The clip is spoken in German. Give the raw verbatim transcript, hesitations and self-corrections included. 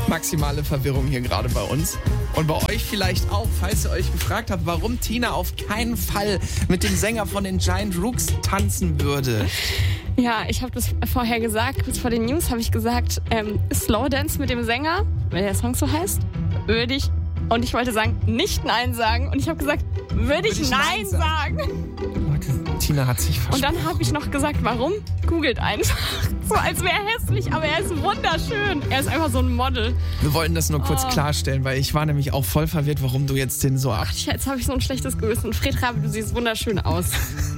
Maximale Verwirrung hier gerade bei uns. Und bei euch vielleicht auch, falls ihr euch gefragt habt, warum Tina auf keinen Fall mit dem Sänger von den Giant Rooks tanzen würde. Ja, ich habe das vorher gesagt, kurz vor den News habe ich gesagt, ähm, Slow Dance mit dem Sänger, weil der Song so heißt, würde ich, und ich wollte sagen, nicht Nein sagen. Und ich habe gesagt, würde ich, ich Nein, Nein sagen. sagen. Leute, Tina hat sich versprochen. Und dann habe ich noch gesagt, warum? Googelt einfach. So als wäre er hässlich, aber er ist wunderschön. Er ist einfach so ein Model. Wir wollten das nur kurz oh. klarstellen, weil ich war nämlich auch voll verwirrt, warum du jetzt den so... Ach, jetzt habe ich so ein schlechtes Gewissen. Fred Rabe, du siehst wunderschön aus.